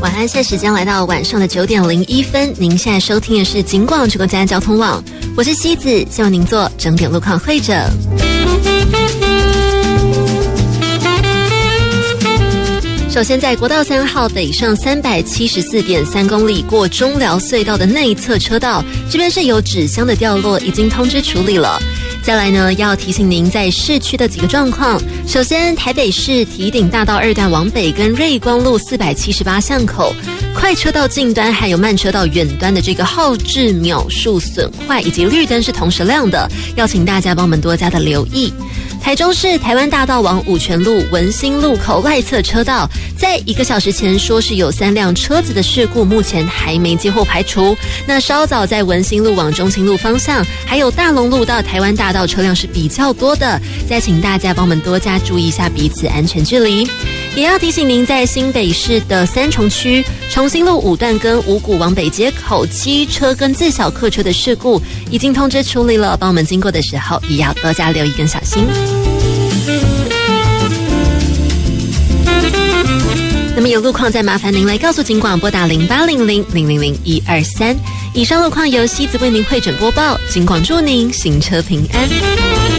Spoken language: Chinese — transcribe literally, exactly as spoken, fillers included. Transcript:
晚安，现在时间来到晚上的九点零一分，您现在收听的是警广全国嘉交通网，我是西子，希望您做整点路况会者。首先，在国道三号北上三百七十四点三公里过中寮隧道的内侧车道，这边是有纸箱的掉落，已经通知处理了。再来呢，要提醒您在市区的几个状况。首先，台北市堤顶大道二段往北跟瑞光路四百七十八巷口，快车道近端还有慢车道远端的这个号志秒数损坏，以及绿灯是同时亮的，要请大家帮我们多加的留意。台中市台湾大道往五权路文心路口外侧车道，在一个小时前说是有三辆车子的事故，目前还没接获排除。那稍早在文心路往中清路方向，还有大龙路到台湾大道车辆是比较多的，再请大家帮我们多加注意一下彼此安全距离。也要提醒您，在新北市的三重区重新路五段跟五股往北街口机车跟自小客车的事故已经通知处理了，帮我们经过的时候也要多加留意跟小心。那么有路况再麻烦您来告诉警广，拨打零八零零零零零一二三。以上路况由西子为您汇整播报，警广祝您行车平安。